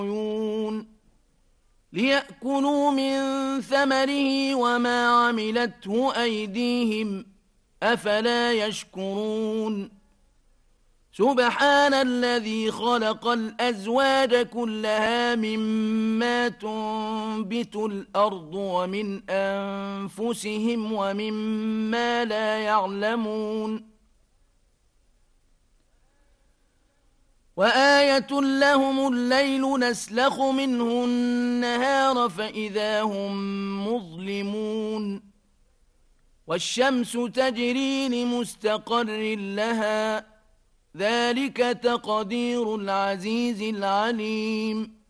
ليأكلوا من ثمره وما عملته أيديهم أفلا يشكرون سبحان الذي خلق الأزواج كلها مما تنبت الأرض ومن أنفسهم ومما لا يعلمون وآية لهم الليل نسلخ منه النهار فإذا هم مظلمون والشمس تجري لمستقر لها ذلك تقدير العزيز العليم